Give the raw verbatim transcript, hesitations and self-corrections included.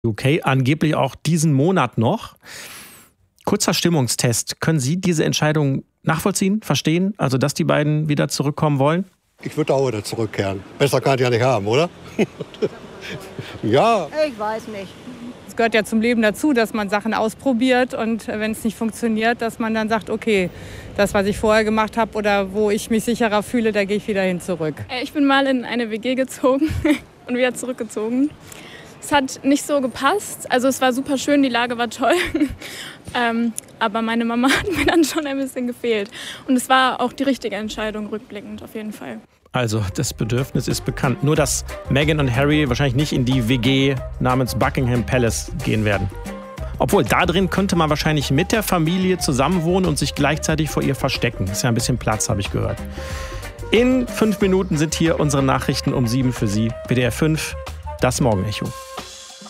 U K, angeblich auch diesen Monat noch. Kurzer Stimmungstest. Können Sie diese Entscheidung nachvollziehen, verstehen? Also, dass die beiden wieder zurückkommen wollen? Ich würde auch wieder zurückkehren. Besser kann ich ja nicht haben, oder? Ja. Ich weiß nicht. Es gehört ja zum Leben dazu, dass man Sachen ausprobiert und wenn es nicht funktioniert, dass man dann sagt, okay, das, was ich vorher gemacht habe oder wo ich mich sicherer fühle, da gehe ich wieder hin zurück. Ich bin mal in eine W G gezogen und wieder zurückgezogen. Es hat nicht so gepasst. Also es war super schön, die Lage war toll. ähm, aber meine Mama hat mir dann schon ein bisschen gefehlt. Und es war auch die richtige Entscheidung, rückblickend auf jeden Fall. Also das Bedürfnis ist bekannt. Nur, dass Meghan und Harry wahrscheinlich nicht in die W G namens Buckingham Palace gehen werden. Obwohl, da drin könnte man wahrscheinlich mit der Familie zusammenwohnen und sich gleichzeitig vor ihr verstecken. Ist ja ein bisschen Platz, habe ich gehört. In fünf Minuten sind hier unsere Nachrichten um sieben für Sie. W D R fünf, das Morgenecho.